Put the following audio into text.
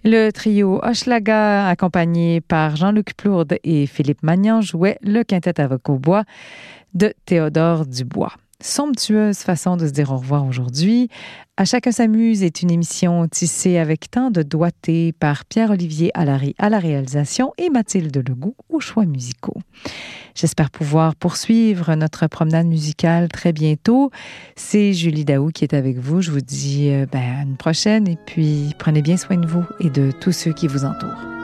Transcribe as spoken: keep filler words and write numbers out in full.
Le trio Hochelaga, accompagné par Jean-Luc Plourde et Philippe Magnan, jouait le quintet à voix au bois de Théodore Dubois. Somptueuse façon de se dire au revoir aujourd'hui. À chacun s'amuse est une émission tissée avec tant de doigté par Pierre-Olivier Allary à la réalisation et Mathilde Legout aux choix musicaux. J'espère pouvoir poursuivre notre promenade musicale très bientôt. C'est Julie Daou qui est avec vous. Je vous dis euh, ben, à une prochaine et puis prenez bien soin de vous et de tous ceux qui vous entourent.